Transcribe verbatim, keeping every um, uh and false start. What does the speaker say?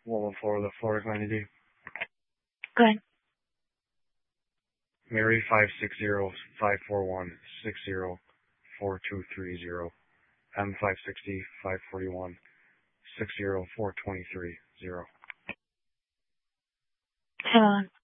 one one four, the Florida Client I D. Go ahead. Mary five six zero five four one six zero four two three zero. M five sixty five forty one six zero four twenty three zero. Hold on.